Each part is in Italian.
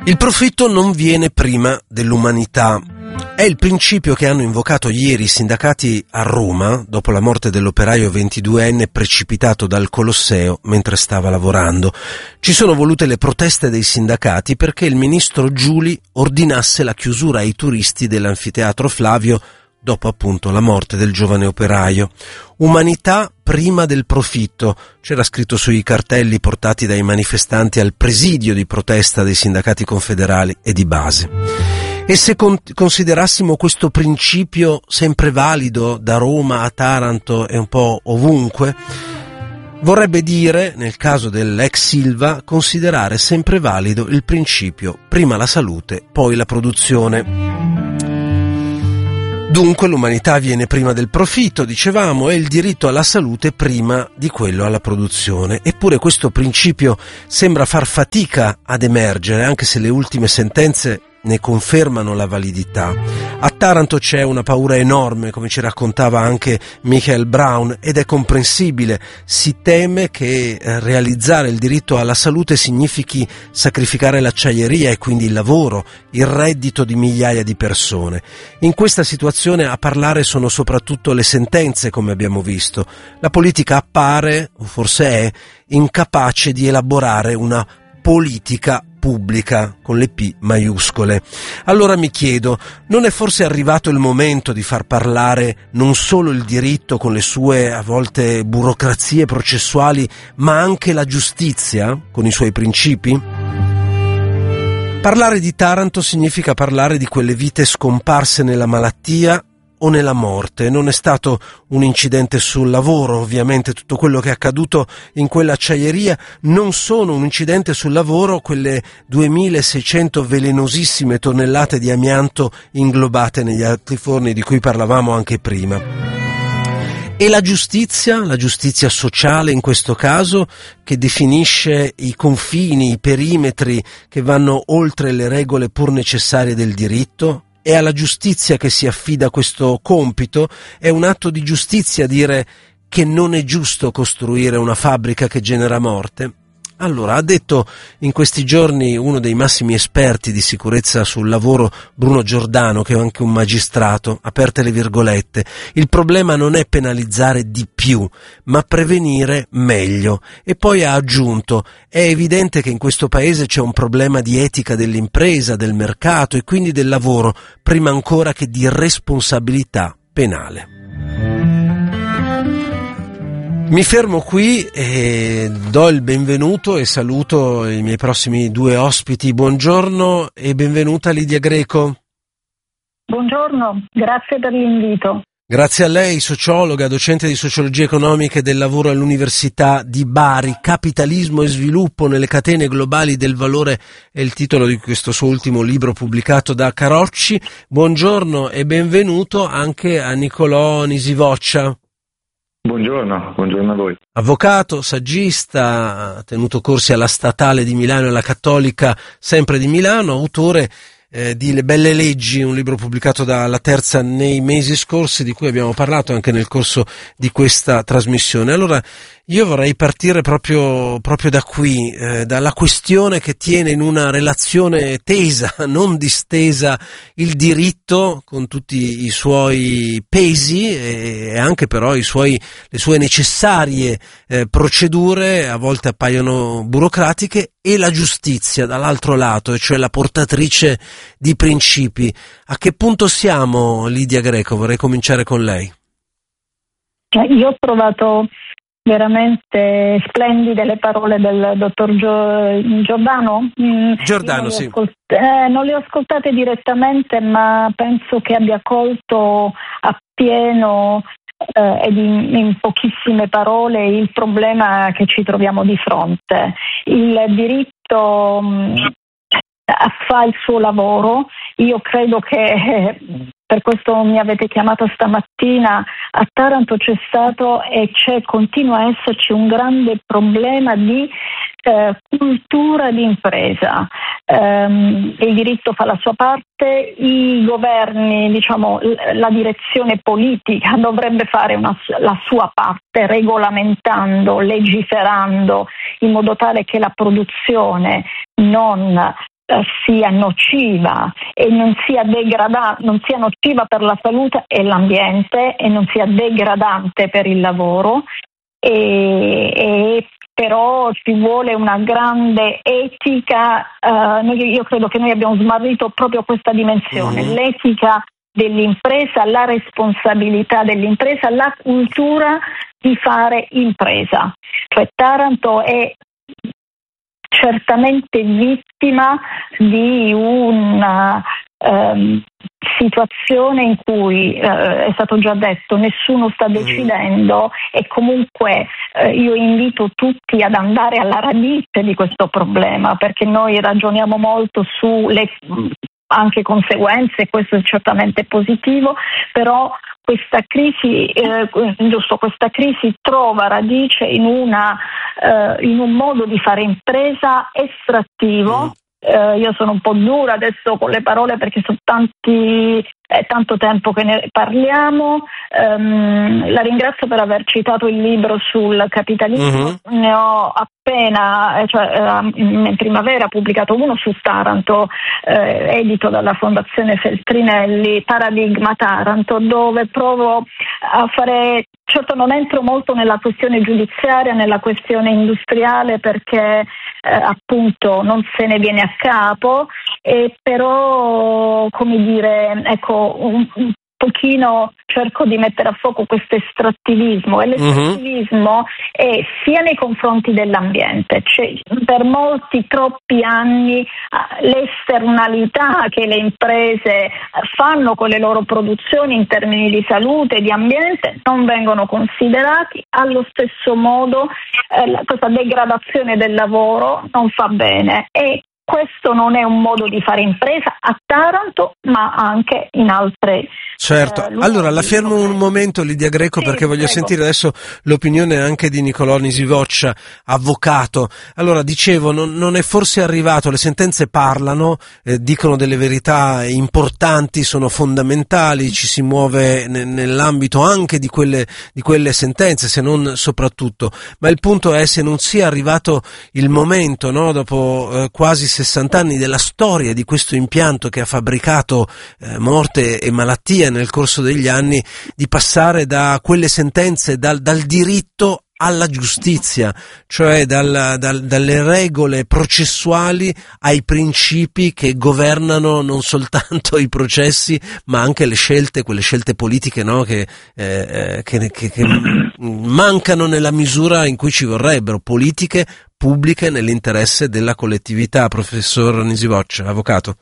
Il profitto non viene prima dell'umanità. È il principio che hanno invocato ieri i sindacati a Roma dopo la morte dell'operaio 22enne precipitato dal Colosseo mentre stava lavorando. Ci sono volute le proteste dei sindacati perché il ministro Giuli ordinasse la chiusura ai turisti dell'anfiteatro Flavio dopo appunto la morte del giovane operaio. Umanità prima del profitto, c'era scritto sui cartelli portati dai manifestanti al presidio di protesta dei sindacati confederali e di base. E se considerassimo questo principio sempre valido da Roma a Taranto e un po' ovunque, vorrebbe dire, nel caso dell'ex Silva, considerare sempre valido il principio prima la salute, poi la produzione. Dunque l'umanità viene prima del profitto, dicevamo, e il diritto alla salute prima di quello alla produzione. Eppure questo principio sembra far fatica ad emergere, anche se le ultime sentenze ne confermano la validità. A Taranto c'è una paura enorme, come ci raccontava anche Michael Braun, ed è comprensibile. Si teme che realizzare il diritto alla salute significhi sacrificare l'acciaieria e quindi il lavoro, il reddito di migliaia di persone. In questa situazione a parlare sono soprattutto le sentenze, come abbiamo visto. La politica appare, o forse è, incapace di elaborare una politica pubblica con le P maiuscole. Allora mi chiedo, non è forse arrivato il momento di far parlare non solo il diritto con le sue a volte burocrazie processuali, ma anche la giustizia con i suoi principi? Parlare di Taranto significa parlare di quelle vite scomparse nella malattia o nella morte. Non è stato un incidente sul lavoro, ovviamente tutto quello che è accaduto in quell'acciaieria non sono un incidente sul lavoro quelle 2600 velenosissime tonnellate di amianto inglobate negli altiforni di cui parlavamo anche prima. E la giustizia sociale in questo caso, che definisce i confini, i perimetri che vanno oltre le regole pur necessarie del diritto? È alla giustizia che si affida questo compito? È un atto di giustizia dire che non è giusto costruire una fabbrica che genera morte? Allora, ha detto in questi giorni uno dei massimi esperti di sicurezza sul lavoro, Bruno Giordano, che è anche un magistrato, aperte le virgolette, il problema non è penalizzare di più, ma prevenire meglio. E poi ha aggiunto, è evidente che in questo paese c'è un problema di etica dell'impresa, del mercato e quindi del lavoro, prima ancora che di responsabilità penale. Mi fermo qui e do il benvenuto e saluto i miei prossimi due ospiti. Buongiorno e benvenuta Lidia Greco. Buongiorno, grazie per l'invito. Grazie a lei, sociologa, docente di sociologia economica e del lavoro all'Università di Bari. Capitalismo e sviluppo nelle catene globali del valore è il titolo di questo suo ultimo libro pubblicato da Carocci. Buongiorno e benvenuto anche a Nicolò Nisivoccia. Buongiorno a voi. Avvocato, saggista, ha tenuto corsi alla Statale di Milano e alla Cattolica sempre di Milano, autore di Le belle leggi, un libro pubblicato dalla Terza nei mesi scorsi, di cui abbiamo parlato anche nel corso di questa trasmissione. Allora, io vorrei partire proprio da qui, dalla questione che tiene in una relazione tesa, non distesa, il diritto con tutti i suoi pesi e anche però le sue necessarie procedure, a volte appaiono burocratiche, e la giustizia dall'altro lato, e cioè la portatrice di principi. A che punto siamo, Lidia Greco? Vorrei cominciare con lei. Io ho trovato veramente splendide le parole del dottor Giordano. Giordano, sì. Non le ho ascoltate direttamente, ma penso che abbia colto appieno ed in pochissime parole il problema che ci troviamo di fronte. Il diritto fa il suo lavoro. Io credo che per questo mi avete chiamato stamattina. A Taranto c'è stato e continua a esserci un grande problema di cultura di impresa. Il diritto fa la sua parte, i governi, la direzione politica dovrebbe fare la sua parte, regolamentando, legiferando in modo tale che la produzione non sia nociva e non sia nociva per la salute e l'ambiente e non sia degradante per il lavoro, e però ci vuole una grande etica. Io credo che noi abbiamo smarrito proprio questa dimensione, l'etica dell'impresa, la responsabilità dell'impresa, la cultura di fare impresa. Cioè Taranto è certamente vittima di una situazione in cui è stato già detto, nessuno sta decidendo, e comunque io invito tutti ad andare alla radice di questo problema, perché noi ragioniamo molto sulle anche conseguenze, questo è certamente positivo, però questa crisi trova radice in un modo di fare impresa estrattivo. Io sono un po' dura adesso con le parole perché sono tanto tempo che ne parliamo. La ringrazio per aver citato il libro sul capitalismo. Ne ho appena, in primavera, pubblicato uno su Taranto, edito dalla Fondazione Feltrinelli, Paradigma Taranto, dove provo a fare. Certo non entro molto nella questione giudiziaria, nella questione industriale, perché appunto non se ne viene a capo, però come dire, ecco, un pochino cerco di mettere a fuoco questo estrattivismo, e l'estrattivismo è sia nei confronti dell'ambiente, cioè, per troppi anni le esternalità che le imprese fanno con le loro produzioni in termini di salute e di ambiente non vengono considerati. Allo stesso modo questa degradazione del lavoro non fa bene, e questo non è un modo di fare impresa a Taranto, ma anche in altre. Certo, allora la fermo un momento, Lidia Greco, perché voglio sentire adesso l'opinione anche di Nicolò Nisivoccia, avvocato. Allora, dicevo, non è forse arrivato, le sentenze parlano, dicono delle verità importanti, sono fondamentali, ci si muove nell'ambito anche di quelle sentenze, se non soprattutto, ma il punto è se non sia arrivato il momento, no, dopo quasi 60 anni della storia di questo impianto che ha fabbricato morte e malattia nel corso degli anni, di passare da quelle sentenze, dal diritto alla giustizia, cioè dalle regole processuali ai principi che governano non soltanto i processi, ma anche le scelte, quelle scelte politiche, no, che mancano nella misura in cui ci vorrebbero, politiche pubbliche nell'interesse della collettività. Professor Nisivoccia, avvocato.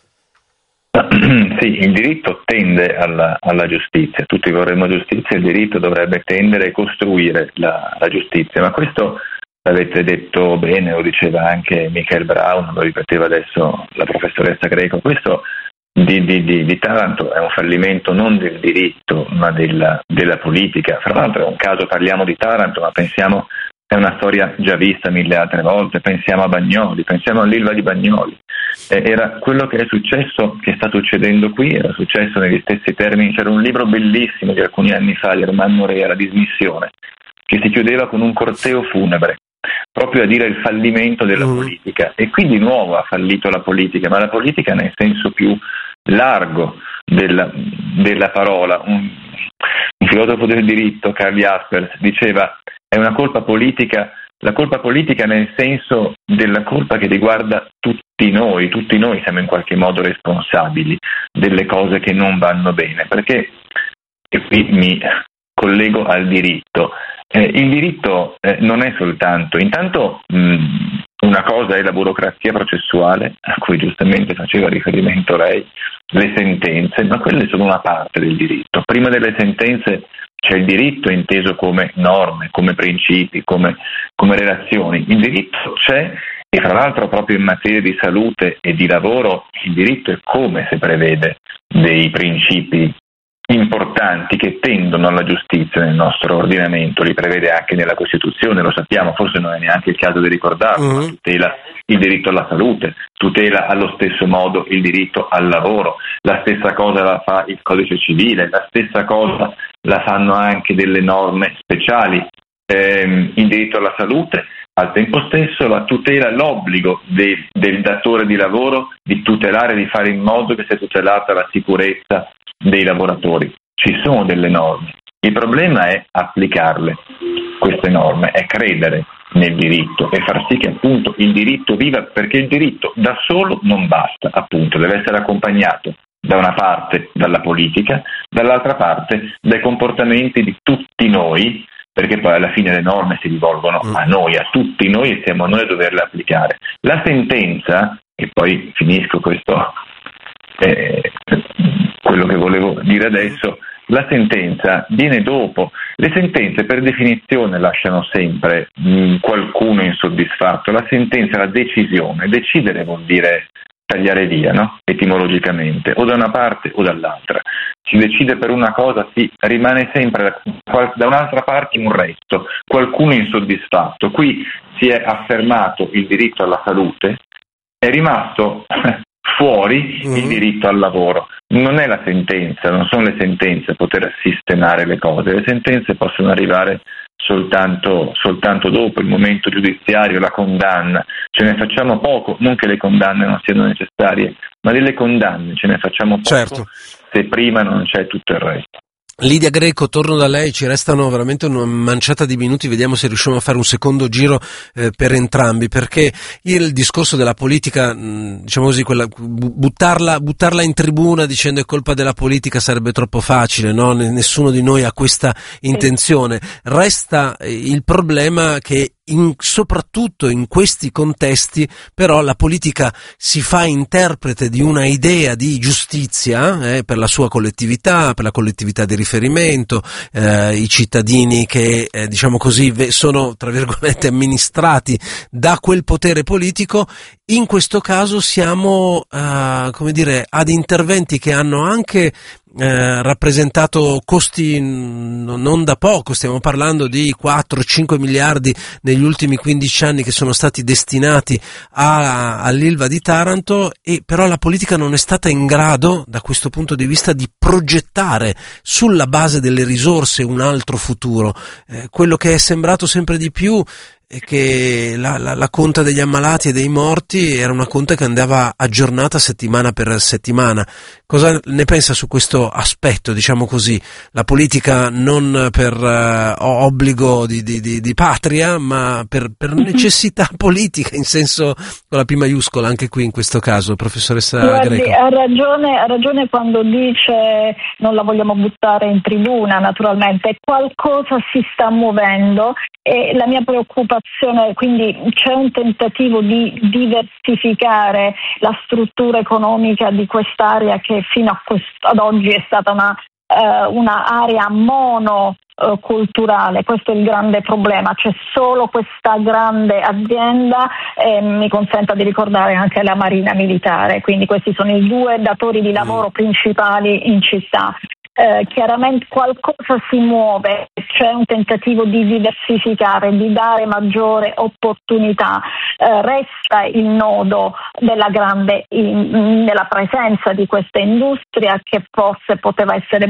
Sì, il diritto tende alla giustizia, tutti vorremmo giustizia, il diritto dovrebbe tendere a costruire la giustizia, ma questo l'avete detto bene, lo diceva anche Michael Braun, lo ripeteva adesso la professoressa Greco, questo di Taranto è un fallimento non del diritto ma della politica. Fra l'altro è un caso, parliamo di Taranto, ma pensiamo, è una storia già vista 1000 altre volte, pensiamo a Bagnoli, pensiamo all'Ilva di Bagnoli. Era quello che è successo, che sta succedendo qui, era successo negli stessi termini. C'era un libro bellissimo di alcuni anni fa di Ermanno Rea, La dismissione, che si chiudeva con un corteo funebre, proprio a dire il fallimento della politica. E qui di nuovo ha fallito la politica, ma la politica nel senso più largo della parola. Un filosofo del diritto, Karl Jaspers, diceva: è una colpa politica, la colpa politica nel senso della colpa che riguarda tutti noi siamo in qualche modo responsabili delle cose che non vanno bene, perché, e qui mi collego al diritto, il diritto non è soltanto, intanto una cosa è la burocrazia processuale, a cui giustamente faceva riferimento lei, le sentenze, ma quelle sono una parte del diritto. Prima delle sentenze c'è il diritto inteso come norme, come principi, come relazioni. Il diritto c'è, e fra l'altro proprio in materia di salute e di lavoro il diritto è come se prevede dei principi importanti che tendono alla giustizia nel nostro ordinamento, li prevede anche nella Costituzione, lo sappiamo, forse non è neanche il caso di ricordarlo, ma tutela il diritto alla salute, tutela allo stesso modo il diritto al lavoro, la stessa cosa la fa il Codice Civile, la stessa cosa la fanno anche delle norme speciali. Il diritto alla salute al tempo stesso la tutela, l'obbligo del datore di lavoro di tutelare, di fare in modo che sia tutelata la sicurezza dei lavoratori. Ci sono delle norme, il problema è applicarle, queste norme, è credere nel diritto e far sì che appunto il diritto viva, perché il diritto da solo non basta, appunto, deve essere accompagnato da una parte dalla politica, dall'altra parte dai comportamenti di tutti noi, perché poi alla fine le norme si rivolgono a noi, a tutti noi, e siamo noi a doverle applicare. La sentenza, e poi finisco questo, quello che volevo dire adesso, la sentenza viene dopo. Le sentenze per definizione lasciano sempre qualcuno insoddisfatto. La sentenza è la decisione. Decidere vuol dire tagliare via, no? Etimologicamente, o da una parte o dall'altra. Si decide per una cosa, rimane sempre da un'altra parte un resto, qualcuno insoddisfatto. Qui si è affermato il diritto alla salute, è rimasto fuori il diritto al lavoro. Non è la sentenza, non sono le sentenze a poter sistemare le cose. Le sentenze possono arrivare soltanto dopo il momento giudiziario, la condanna. Ce ne facciamo poco, non che le condanne non siano necessarie, ma delle condanne ce ne facciamo poco, certo, se prima non c'è tutto il resto. Lidia Greco, torno da lei, ci restano veramente una manciata di minuti, vediamo se riusciamo a fare un secondo giro per entrambi, perché il discorso della politica, diciamo così, buttarla in tribuna dicendo è colpa della politica sarebbe troppo facile, no? Nessuno di noi ha questa intenzione. Resta il problema che soprattutto in questi contesti però la politica si fa interprete di una idea di giustizia per la sua collettività, per la collettività di riferimento, i cittadini che diciamo così sono tra virgolette amministrati da quel potere politico. In questo caso siamo come dire ad interventi che hanno anche rappresentato costi non da poco, stiamo parlando di 4-5 miliardi negli ultimi 15 anni che sono stati destinati all'Ilva di Taranto, e però la politica non è stata in grado da questo punto di vista di progettare sulla base delle risorse un altro futuro. Quello che è sembrato sempre di più è che la conta degli ammalati e dei morti era una conta che andava aggiornata settimana per settimana. Cosa ne pensa su questo aspetto, diciamo così? La politica non per obbligo di patria, ma per necessità politica, in senso con la P maiuscola, anche qui in questo caso, professoressa Greco. Ha ragione quando dice non la vogliamo buttare in tribuna, naturalmente. Qualcosa si sta muovendo e la mia preoccupazione, quindi c'è un tentativo di diversificare la struttura economica di quest'area che fino ad oggi è stata una area monoculturale. Questo è il grande problema, c'è solo questa grande azienda, mi consenta di ricordare anche la Marina Militare, quindi questi sono i due datori di lavoro principali in città. Chiaramente qualcosa si muove, c'è un tentativo di diversificare, di dare maggiore opportunità, resta il nodo della della presenza di questa industria che forse poteva essere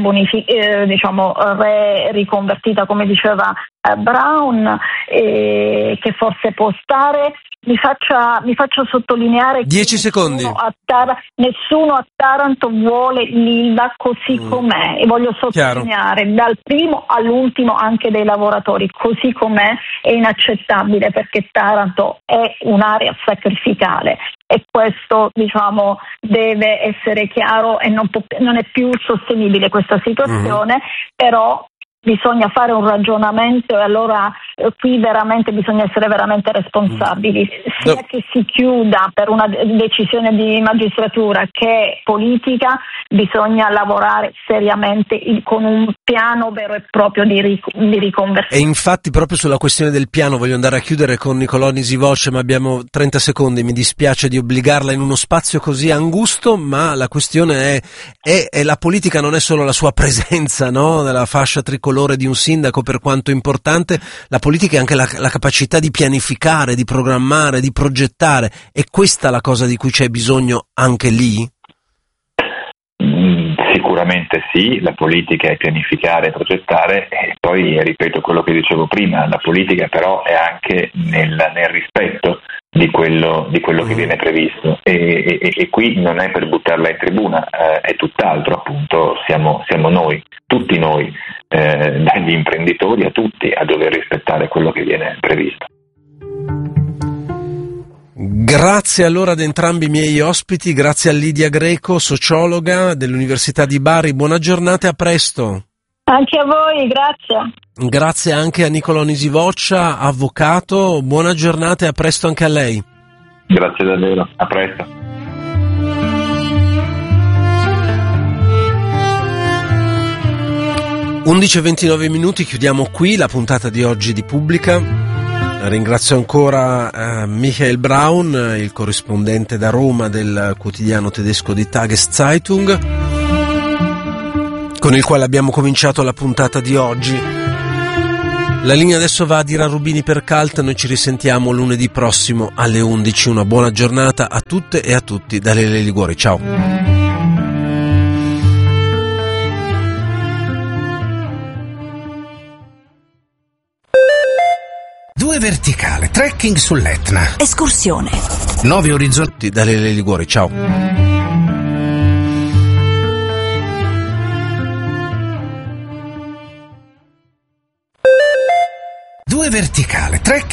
riconvertita, come diceva Brown, che forse può stare. Mi faccia sottolineare 10 secondi. Nessuno a Taranto vuole l'Ilva così com'è, e voglio sottolineare dal primo all'ultimo anche dei lavoratori, così com'è è inaccettabile, perché Taranto è un'area sacrificale e questo deve essere chiaro, e non è più sostenibile questa situazione, però bisogna fare un ragionamento, e allora qui veramente bisogna essere veramente responsabili, sia che si chiuda per una decisione di magistratura che politica. Bisogna lavorare seriamente con un piano vero e proprio di riconversione. E infatti proprio sulla questione del piano voglio andare a chiudere con Nicolò Nisivoce, ma abbiamo 30 secondi, mi dispiace di obbligarla in uno spazio così angusto, ma la questione è la politica non è solo la sua presenza, no? Nella fascia tricolore di un sindaco, per quanto importante, la politica è anche la capacità di pianificare, di programmare, di progettare. È questa la cosa di cui c'è bisogno anche lì? Sicuramente sì, la politica è pianificare, progettare, e poi ripeto quello che dicevo prima, la politica però è anche nel rispetto di quello che viene previsto e qui non è per buttarla in tribuna, è tutt'altro, appunto siamo noi, tutti noi, dagli imprenditori a tutti, a dover rispettare quello che viene previsto. Grazie allora ad entrambi i miei ospiti, grazie a Lidia Greco, sociologa dell'Università di Bari, buona giornata e a presto. Anche a voi, grazie. Grazie anche a Nicolò Nisivoccia, avvocato, buona giornata e a presto anche a lei. Grazie davvero, a presto. (11:29), chiudiamo qui la puntata di oggi di Pubblica. Ringrazio ancora Michael Braun, il corrispondente da Roma del quotidiano tedesco di Tageszeitung, con il quale abbiamo cominciato la puntata di oggi. La linea adesso va a Dira Rubini per Cult, noi ci risentiamo lunedì prossimo alle 11. Una buona giornata a tutte e a tutti da Lele Liguori, ciao. Verticale, trekking sull'Etna, escursione, 9 orizzonti da Lele Liguori, ciao. Verticale, trekking